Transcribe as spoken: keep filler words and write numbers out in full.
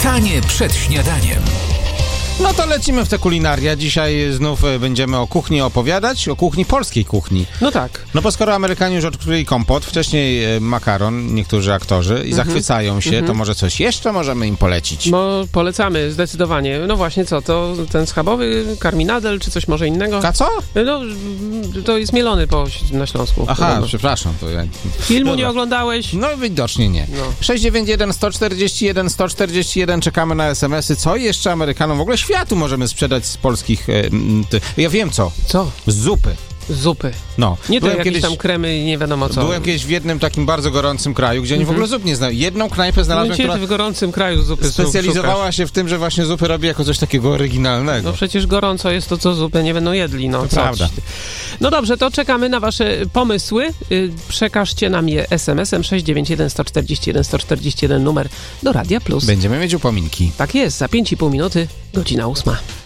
Pytanie przed śniadaniem. No to lecimy w te kulinaria. Dzisiaj znów będziemy o kuchni opowiadać, o kuchni, polskiej kuchni. No tak. No bo skoro Amerykanie już odkryli kompot, wcześniej makaron, niektórzy aktorzy, i mm-hmm. zachwycają się, mm-hmm. to może coś jeszcze możemy im polecić? No polecamy, zdecydowanie. No właśnie co, to ten schabowy, karminadel, czy coś może innego? A co? No, to jest mielony po, na Śląsku. Aha, no, przepraszam. To ja... Filmu Dobra. nie oglądałeś? No widocznie nie. No. sześć dziewięć jeden, sto czterdzieści jeden, sto czterdzieści jeden, czekamy na es em esy. Co jeszcze Amerykanom, w ogóle światu możemy sprzedać z polskich... E, ty. Ja wiem co. Co? Z zupy. Zupy. No. Nie to byłem jakieś kiedyś, tam kremy, nie wiadomo co. Byłem kiedyś w jednym takim bardzo gorącym kraju, gdzie oni mm-hmm. w ogóle zup nie znają. Jedną knajpę znalazłem, no, która w gorącym kraju zupy specjalizowała szukasz. się w tym, że właśnie zupy robi jako coś takiego oryginalnego. No przecież gorąco jest to, co zupy nie będą jedli. No, to prawda. No dobrze, to czekamy na wasze pomysły. Przekażcie nam je es em esem sześć dziewięć jeden, sto czterdzieści jeden, sto czterdzieści jeden numer do Radia Plus. Będziemy mieć upominki. Tak jest, za pięć i pół minuty, godzina ósma.